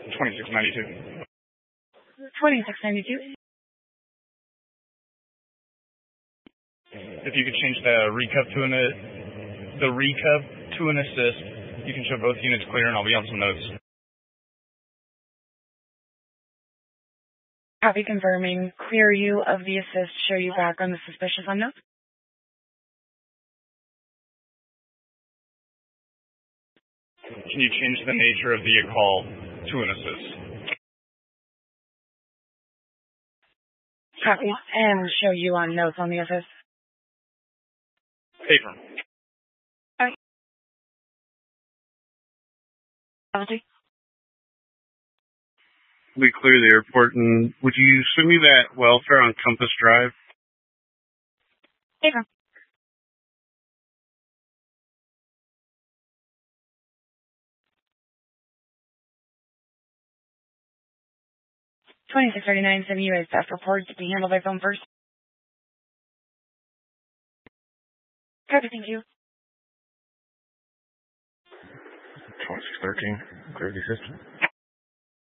2692. 2692. If you could change the recov to an assist, you can show both units clear, and I'll be on some notes. Copy, confirming. Clear you of the assist. Show you back on the suspicious on notes. Can you change the nature of the call to an assist? Copy, and show you on notes on the assist. Paper. Alright. Penalty. We clear the airport, and would you send me that welfare on Compass Drive? Paper. $26.39 US theft report to be handled by phone first. Copy, thank you. 2613, clear the system.